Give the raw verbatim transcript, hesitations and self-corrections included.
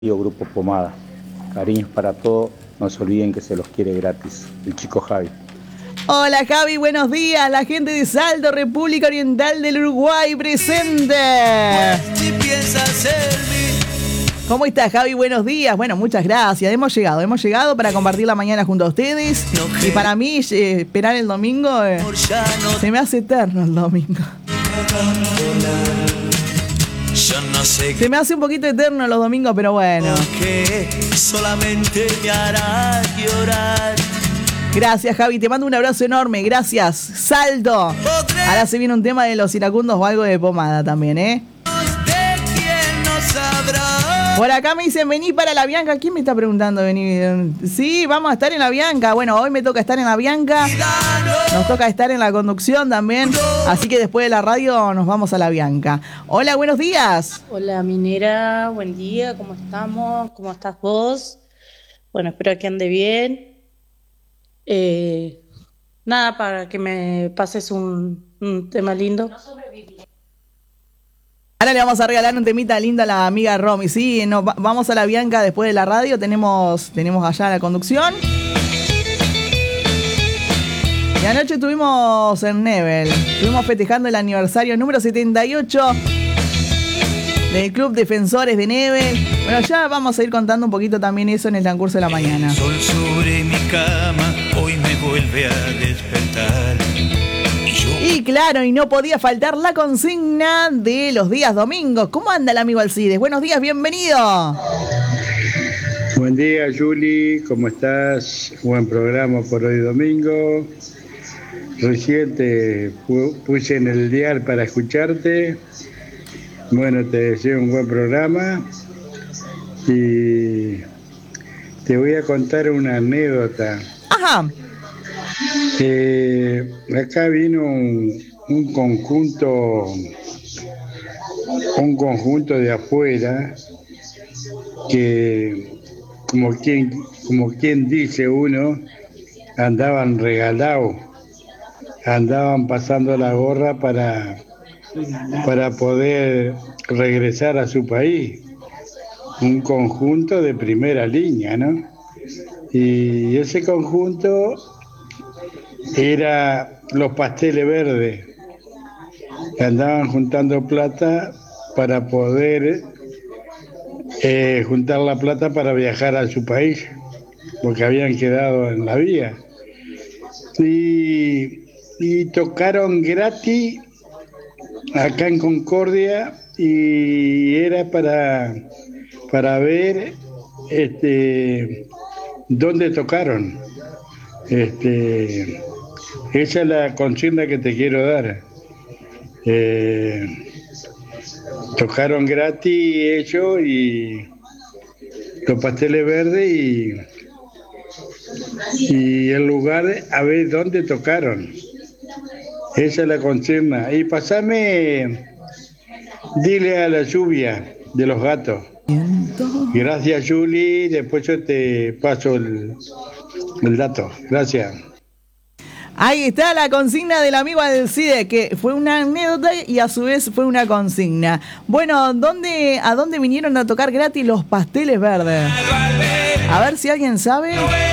Grupo Pomada. Cariños para todos, no se olviden que se los quiere gratis. El chico Javi. Hola Javi, buenos días. La gente de Salto, República Oriental del Uruguay, presente. ¿Cómo estás, Javi? Buenos días. Bueno, muchas gracias. Hemos llegado, hemos llegado para compartir la mañana junto a ustedes. Y para mí, eh, esperar el domingo, eh, se me hace eterno el domingo. No sé Se me hace un poquito eterno los domingos, pero bueno. que solamente me hará llorar. Gracias, Javi. Te mando un abrazo enorme. Gracias. Salto. Ahora se viene un tema de los iracundos o algo de Pomada también, ¿eh? De quién no sabrá. Por acá me dicen, vení para la Bianca. ¿Quién me está preguntando venir? Sí, vamos a estar en la Bianca. Bueno, hoy me toca estar en la Bianca. Nos toca estar en la conducción también. Así que después de la radio nos vamos a la Bianca. Hola, buenos días. Hola, Minera. Buen día. ¿Cómo estamos? ¿Cómo estás vos? Bueno, espero que ande bien. Eh, nada, para que me pases un, un tema lindo. Ahora le vamos a regalar un temita lindo a la amiga Romy. Sí, nos va- vamos a la Bianca después de la radio. Tenemos, tenemos allá la conducción. Y anoche estuvimos en Nebel. Estuvimos festejando el aniversario número setenta y ocho del Club Defensores de Nebel. Bueno, ya vamos a ir contando un poquito también eso en el transcurso de la mañana. Sol sobre mi cama hoy me vuelve a despertar. Y yo Y claro, y no podía faltar la consigna de los días domingos. ¿Cómo anda el amigo Alcides? Buenos días, bienvenido. Buen día, Juli, ¿cómo estás? Buen programa por hoy domingo. Recién te pu- puse en el dial para escucharte. Bueno, te deseo un buen programa y te voy a contar una anécdota. Ajá. Eh, acá vino un, un conjunto, un conjunto de afuera que, como quien, como quien dice uno, andaban regalados, andaban pasando la gorra para, para poder regresar a su país. Un conjunto de primera línea, ¿no? Y ese conjunto era los Pasteles Verdes, que andaban juntando plata para poder eh, juntar la plata para viajar a su país, porque habían quedado en la vía. Y, y tocaron gratis acá en Concordia y era para, para ver este, dónde tocaron. Este, esa es la consigna que te quiero dar. Eh, tocaron gratis ellos y los Pasteles Verdes y, y el lugar a ver dónde tocaron. Esa es la consigna. Y pasame, dile a la lluvia de los gatos. Gracias, Juli. Después yo te paso el, el dato. Gracias. Ahí está la consigna del amigo Alcide, que fue una anécdota y a su vez fue una consigna. Bueno, ¿dónde, ¿a dónde vinieron a tocar gratis los Pasteles Verdes? A ver si alguien sabe.